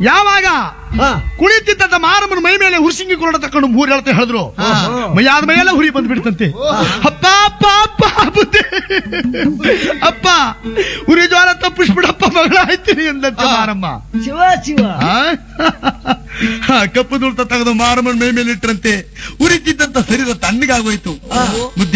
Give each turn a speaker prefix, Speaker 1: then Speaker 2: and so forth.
Speaker 1: ಯಾವಾಗ ಕುಳಿತಿದ್ದ ಮಾರಮ್ಮನ ಮೈ ಮೇಲೆ ಹುರ್ಸಿಂಗಿ ಕೊರಡ ತಕೊಂಡು ಮೂರು ಹೇಳ್ತಾ ಹೇಳಿದ್ರು ಮೈಯಾದ ಮೈಯೆಲ್ಲ ಹುರಿ ಬಂದ್ಬಿಡ್ತಂತೆ. ಅಪ್ಪ ಅಪ್ಪ ಅಪ್ಪ ಬುದ್ಧಿ ಅಪ್ಪ ಉರಿ ಜ್ವಾಲ ತಪ್ಪಿಸ್ಬಿಡಪ್ಪ ಮಗಳ ಆಯ್ತೀನಿ ಎಂದಂತೆ ಮಾರಮ್ಮ.
Speaker 2: ಶಿವ ಶಿವ
Speaker 1: ಕಪ್ಪು ದುಳ್ತ ತೆಗೆದು ಮಾರಮ್ಮನ ಮೈ ಮೇಲೆ ಇಟ್ರಂತೆ. ಉರಿತಿದ್ದಂತ ಶರೀರ ತಣ್ಣಗಾಗೋಯ್ತು.